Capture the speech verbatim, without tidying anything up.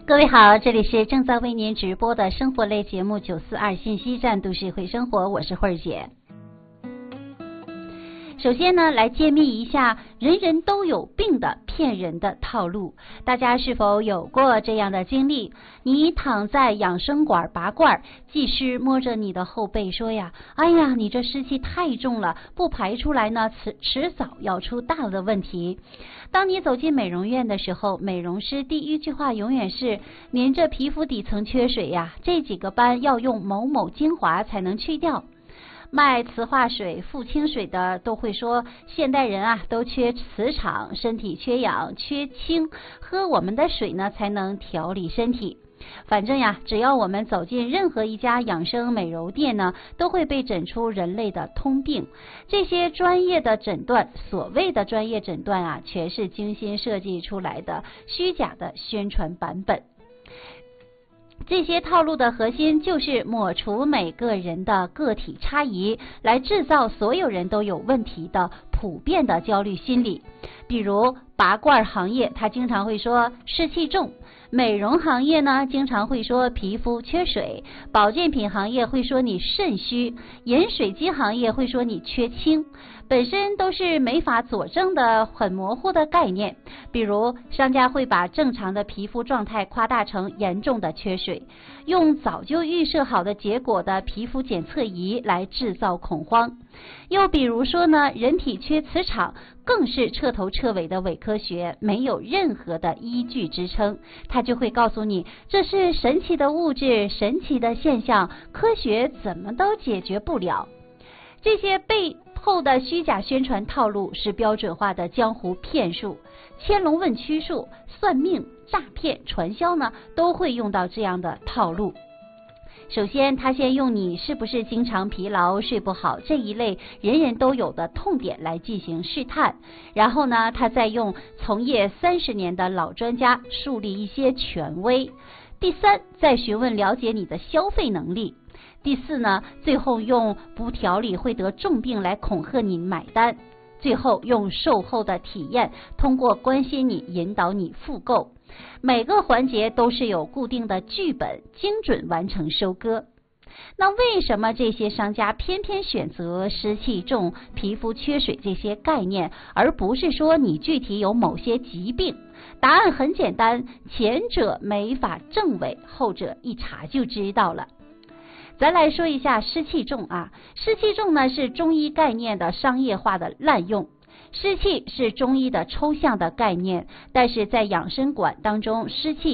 各位好，这里是正在为您直播的生活类节目九四二信息站都市会生活，我是慧儿姐。首先呢，来揭秘一下人人都有病的骗人的套路。大家是否有过这样的经历？你躺在养生馆拔罐，技师摸着你的后背说呀，哎呀，你这湿气太重了，不排出来呢，迟迟早要出大的问题。当你走进美容院的时候，美容师第一句话永远是，您这皮肤底层缺水呀，这几个斑要用某某精华才能去掉。卖磁化水、富清水的都会说，现代人啊都缺磁场，身体缺氧、缺氢，喝我们的水呢才能调理身体。反正呀，只要我们走进任何一家养生美容店呢，都会被诊出人类的通病。这些专业的诊断，所谓的专业诊断啊，全是精心设计出来的虚假的宣传版本。这些套路的核心就是抹除每个人的个体差异，来制造所有人都有问题的普遍的焦虑心理。比如拔罐行业，他经常会说湿气重；美容行业呢，经常会说皮肤缺水；保健品行业会说你肾虚；饮水机行业会说你缺氢。本身都是没法佐证的很模糊的概念。比如商家会把正常的皮肤状态夸大成严重的缺水，用早就预设好的结果的皮肤检测仪来制造恐慌。又比如说呢，人体缺磁场更是彻头彻尾的伪科学，没有任何的依据支撑。他就会告诉你，这是神奇的物质，神奇的现象，科学怎么都解决不了。这些背后的虚假宣传套路是标准化的江湖骗术，千龙问驱术、算命、诈骗、传销呢，都会用到这样的套路。首先，他先用你是不是经常疲劳、睡不好这一类人人都有的痛点来进行试探，然后呢，他再用从业三十年的老专家树立一些权威。第三，再询问了解你的消费能力。第四呢，最后用不调理会得重病来恐吓你买单。最后用售后的体验，通过关心你引导你复购。每个环节都是有固定的剧本，精准完成收割。那为什么这些商家偏偏选择湿气重、皮肤缺水这些概念，而不是说你具体有某些疾病？答案很简单，前者没法证伪，后者一查就知道了。咱来说一下湿气重啊，湿气重呢是中医概念的商业化的滥用。湿气是中医的抽象的概念，但是在养生馆当中，湿气